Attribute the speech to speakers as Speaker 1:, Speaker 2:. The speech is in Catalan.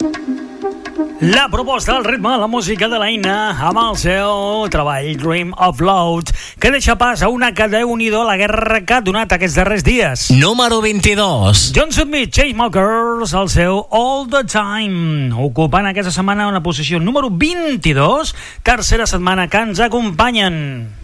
Speaker 1: La proposta, el ritme, la música de l'Aina amb el seu treball Dream of Load, que deixa pas a una que Déu-n'hi-do la guerra que ha donat aquests darrers dies.
Speaker 2: Número 22.
Speaker 1: John Smith, Chainsmokers, el seu All the Time, ocupant aquesta setmana una posició número 22, tercera setmana que ens acompanyen.